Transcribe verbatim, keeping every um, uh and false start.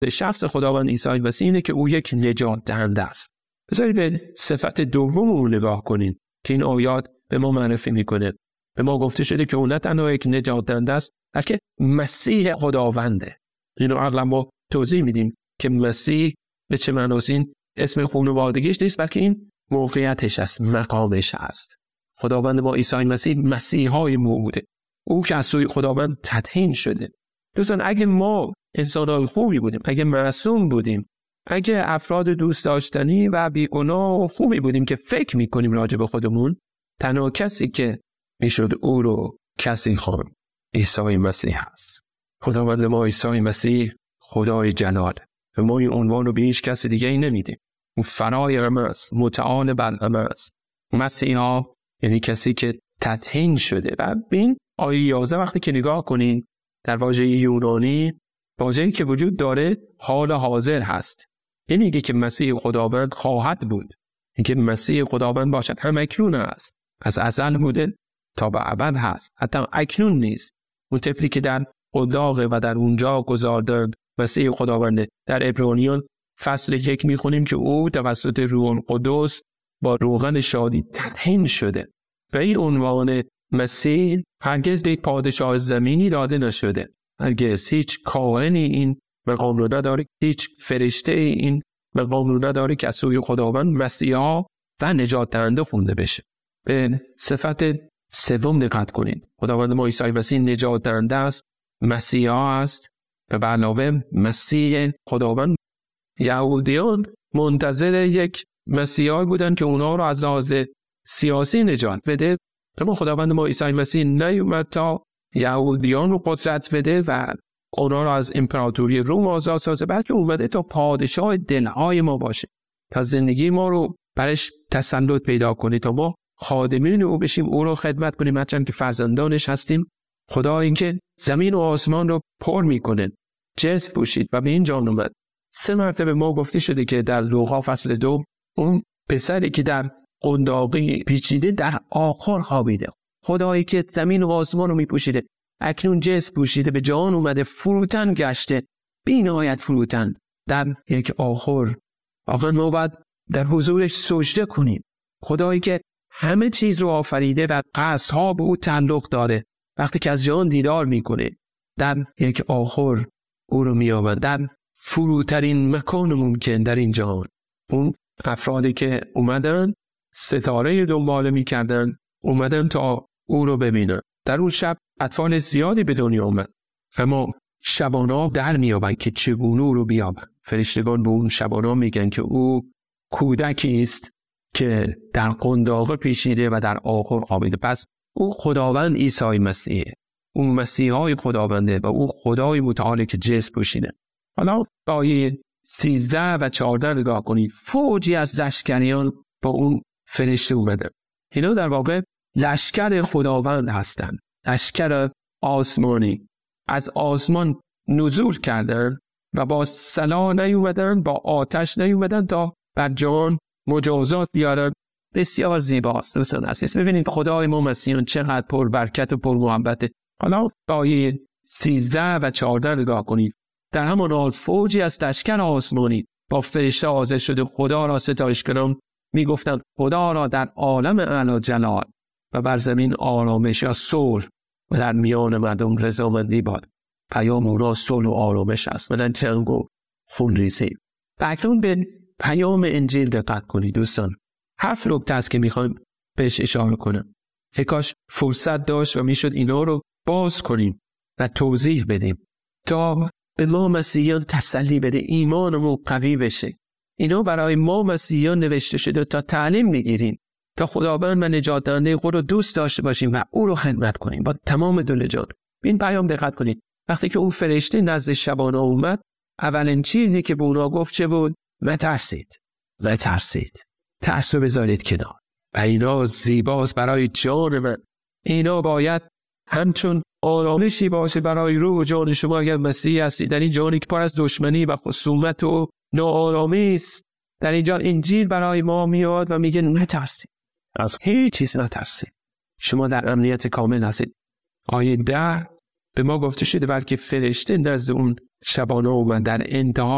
شخص خداوند عیسی مسیح اینه که او یک نجات دهنده است. بذارید به صفت دوم او نگاه کنین که این آیات به ما معرفی میکنه. به ما گفته شده که او نه تنها یک نجات دهنده است، بلکه مسیح خداونده. اینو قبلا ما توضیح میدیم که مسیح به چه معناست. این اسم خانوادگیش نیست، بلکه این موقعیتش است، مقامش است. خداوند ما عیسی مسیح مسیحای موعوده، او که از سوی خداوند تطهین شده. دوستان اگه ما انسان‌های خوبی بودیم، اگه معصوم بودیم، اگه افراد دوست داشتنی و بیگناه و خوبی بودیم که فکر میکنیم راجع به خودمون، تنها کسی که میشد او رو کسی خواند عیسی مسیح است. خداوند ما عیسی مسیح خدای جلال، و ما این عنوان رو به هیچ کسی دیگه ای نمیدیم. اون فرای همه است، متعال بر همه است. مسیحا یعنی کسی که تطهین شده. و این آیه یازده وقتی که نگاه کنین در واژه یونانی، واژه‌ای که وجود داره حال حاضر هست. یعنی میگه که مسیح خداوند خواهد بود، اینکه مسیح خداوند باشد، هم اکنون است، از ازل بوده تا به ابد هست، حتی اکنون نیست. اون طفلی که در قداغ و در اونجا گذاردن مسیح خداونده. در عبرانیان فصل یک میخونیم که او توسط روح القدس با روغن شادی تطهین شده. و این عنوان مسیح هرگز به پادشاه زمینی داده نشده، هرگز هیچ کاهنی این مقام رو نداره، هیچ فرشته این مقام رو نداره که از سوی خداوند مسیحا و نجات دهنده خونده بشه. به صفت سوم دقت کنید. خداوند ما عیسی مسیح نجات دهنده است، مسیحا است و به علاوه مسیح خداوند. یهودیان منتظر یک مسیحایی بودن که اونا رو از لحاظ سیاسی نجات بده، اما خداوند ما عیسی مسیح نیومد تا یهودیان رو قدرت بده و اونا رو از امپراتوری روم آزاد سازه، بلکه اومده تا پادشاه دلهای ما باشه، تا زندگی ما رو برش تسلط پیدا کنه، تا ما خادمین او بشیم، او رو خدمت کنیم، هرچند که فرزندانش هستیم. خدا اینکه زمین و آسمان رو پر میکنه جسم پوشید و به این جان اومد. سه مرتبه ما گفته شده که در لوقا فصل دو اون پسری که در قنداقی پیچیده در آخر خوابیده، خدایی که زمین و آسمان رو میپوشیده اکنون جسم پوشیده، به جان اومده، فروتن گشته، بی نهایت فروتن در یک آخر. آقا ما باید در حضورش سجده کنیم. خدایی که همه چیز رو آفریده و قصدها به او تعلق داره، وقتی که از جان دیدار میکنه در یک آخر او رو میآورد در فروترین مکان ممکن در این جهان. اون افرادی که اومدن ستاره دنبال میکردن، اومدن تا او رو ببینن. در اون شب اطفال زیادی به دنیا اومد، اما شبانا در میابن که چگونه او رو بیابن. فرشتگان به اون شبانا میگن که او کودکی است که در قنداق پیچیده و در آخر خوابیده. پس او خداوند عیسی مسیح، اون مسیحای خداونده و او خدای متعال که جسم پوشیده. حالا با آیه سیزده و چهارده نگاه کنید. فوجی از لشکریان با اون فرشته اومده. اینا در واقع لشکر خداوند هستند، لشکر آسمانی. از آسمان نزول کردن و با سلاح نیومدن، با آتش نیومدن تا بر جان مجازات بیارن. بسیار زیباست دوستان عزیز. ببینید خدای ما مسیحیان چقدر پر برکت و پر محبته. حالا با آیه سیزده و چهارده نگاه کنید. در همان حال فوجی از لشکر آسمانی با فرشته حاضر شده خدا را ستایش کنند، میگفتند خدا را در عالم اعلی جلال و بر زمین آرامش یا صلح و در میان مردم رضامندی باد. پیام او را صلح و آرامش است و نه جنگ و خونریزی. اکنون به پیام انجیل دقت کنید دوستان. هفت نکته است که میخوایم بهش اشاره کنم. کاش فرصت داشت و میشد اینا رو باز کنیم و توضیح بدیم تا به ما مسیحیان تسلی بده، ایمانمون قوی بشه. اینا برای ما مسیحیان نوشته شده تا تعلیم بگیریم، تا خداوند و نجات دهنده خود رو دوست داشته باشیم و او رو خدمت کنیم با تمام دل جان. این پیام دقت کنید. وقتی که اون فرشته نزد شبانا اومد، اولین چیزی که به اونا گفت چه بود؟ مترسید. مترسید. ترس رو بذارید کنار. و اینا زیباست برای جان من. اینا باید همچون آرامشی باشه برای روح و جان شما اگر مسیحی هستید. در این جانی که پر از دشمنی و خصومت و ناآرامی است، در اینجا انجیل برای ما میاد و میگه نترسید، از هیچ چیز نترسید، شما در امنیت کامل هستید. آیه ده به ما گفته شده بلکه فرشته نزد اون شبانه اومد در انتها